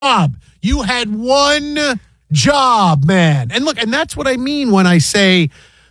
job. You had one job, man. And look, and that's what I mean when I say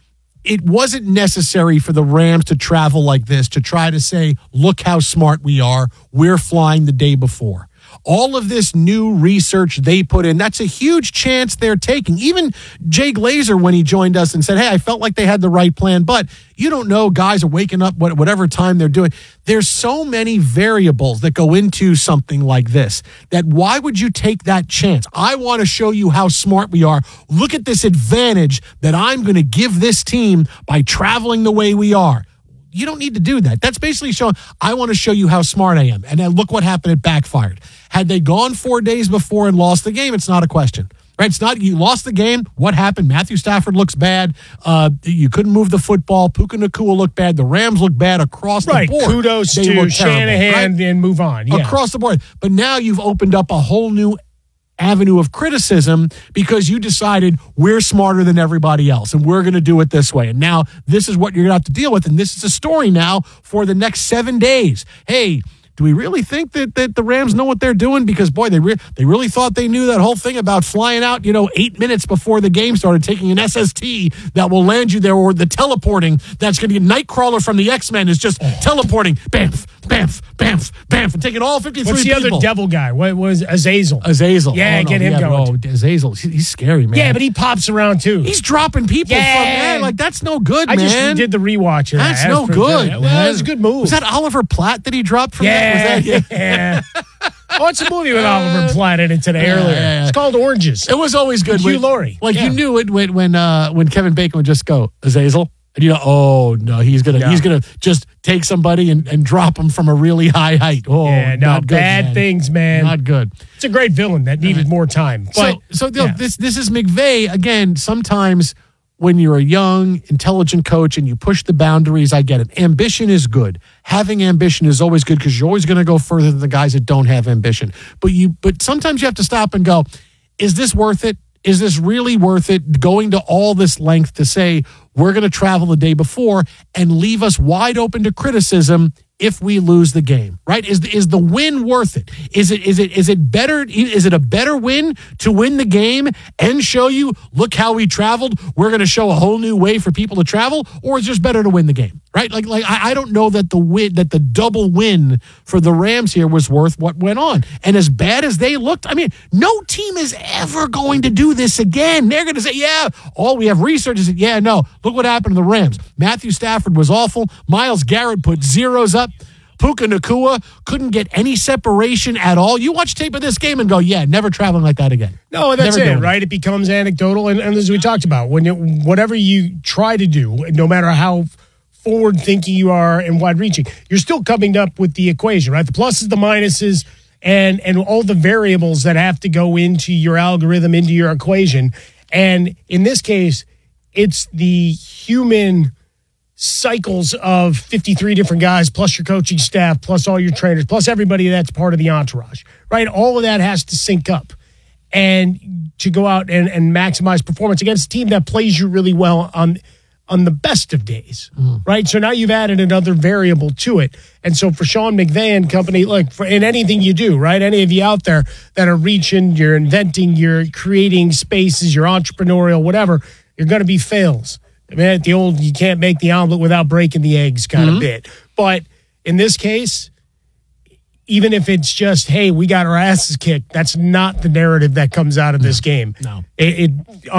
it wasn't necessary for the Rams to travel like this to try to say, look how smart we are. We're flying the day before. All of this new research they put in, that's a huge chance they're taking. Even Jay Glazer, when he joined us and said, hey, I felt like they had the right plan, but you don't know, guys are waking up whatever time they're doing. There's so many variables that go into something like this that why would you take that chance? I want to show you how smart we are. Look at this advantage that I'm going to give this team by traveling the way we are. You don't need to do that. That's basically showing, I want to show you how smart I am. And then look what happened. It backfired. Had they gone 4 days before and lost the game, it's not a question. Right? It's not, you lost the game. What happened? Matthew Stafford looks bad. You couldn't move the football. Puka Nacua looked bad. The Rams look bad across the board. Kudos to Shanahan, right? And move on. Yeah. Across the board. But now you've opened up a whole new avenue of criticism because you decided we're smarter than everybody else and we're going to do it this way. And now this is what you're going to have to deal with. And this is a story now for the next 7 days. Hey, do we really think that the Rams know what they're doing? Because, boy, they really thought they knew that whole thing about flying out, 8 minutes before the game started, taking an SST that will land you there, or the teleporting that's going to be Nightcrawler from the X-Men is just teleporting, bamf, bamf, bamf, bamf, and taking all 53 What's the people. other devil guy? What was Azazel? Azazel. Yeah, get him going. Azazel. He's scary, man. Yeah, but he pops around, too. He's dropping people from man. Like, that's no good, man. I just did the rewatch of that. That's no good. Well, it was a good move. Was that Oliver Platt that he dropped from that? Yeah. What's a movie with Oliver Platt in it today earlier? Yeah. It's called Oranges. It was always good. Hugh Laurie. Like, you knew it when Kevin Bacon would just go, Azazel. And oh no, he's gonna just take somebody and drop him from a really high height. Oh, yeah, no, not good, bad man. Things, man. Not good. It's a great villain that needed more time. But this is McVay again. Sometimes when you're a young, intelligent coach and you push the boundaries, I get it. Ambition is good. Having ambition is always good because you're always going to go further than the guys that don't have ambition. But sometimes you have to stop and go, is this worth it? Is this really worth it, going to all this length to say we're going to travel the day before and leave us wide open to criticism if we lose the game, right? Is the win worth it? Is it better? Is it a better win to win the game and show you, look how we traveled? We're going to show a whole new way for people to travel, or is it just better to win the game, right? Like I don't know that the double win for the Rams here was worth what went on. And as bad as they looked, I mean, no team is ever going to do this again. They're going to say, yeah, all we have research is, yeah, no, look what happened to the Rams. Matthew Stafford was awful. Myles Garrett put zeros up. Puka Nacua couldn't get any separation at all. You watch tape of this game and go, yeah, never traveling like that again. No, that's it, right? It becomes anecdotal. And as we talked about, whatever you try to do, no matter how forward-thinking you are and wide-reaching, you're still coming up with the equation, right? The pluses, the minuses, and all the variables that have to go into your algorithm, into your equation. And in this case, it's the human cycles of 53 different guys, plus your coaching staff, plus all your trainers, plus everybody that's part of the entourage, right? All of that has to sync up and to go out and maximize performance against a team that plays you really well on the best of days, right? So now you've added another variable to it. And so for Sean McVay and company, look, in anything you do, right? Any of you out there that are reaching, you're inventing, you're creating spaces, you're entrepreneurial, whatever, you're going to be fails. I mean, the old, you can't make the omelet without breaking the eggs kind of bit. But in this case, even if it's just, hey, we got our asses kicked, that's not the narrative that comes out of this game. No. It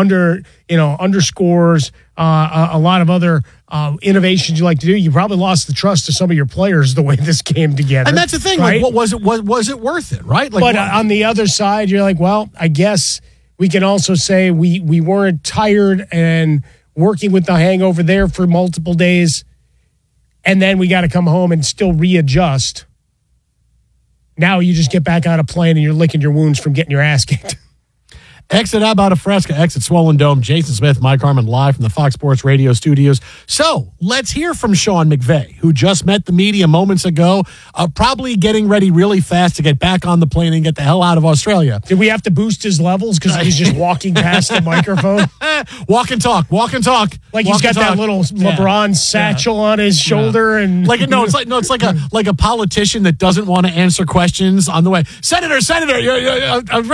underscores a lot of other innovations you like to do. You probably lost the trust of some of your players the way this came together. And that's the thing. Right? Like, was it worth it, right? Like, but on the other side, you're like, well, I guess we can also say we weren't tired and working with the hangover there for multiple days, and then we got to come home and still readjust. Now you just get back on a plane and you're licking your wounds from getting your ass kicked. Exit Abba Fresca, exit Swollen Dome. Jason Smith, Mike Harmon, live from the Fox Sports Radio studios. So let's hear from Sean McVay, who just met the media moments ago, probably getting ready really fast to get back on the plane and get the hell out of Australia. Did we have to boost his levels because he's just walking past the microphone? Walk and talk. Like he's got that little LeBron satchel on his shoulder, and it's like a politician that doesn't want to answer questions on the way. Senator,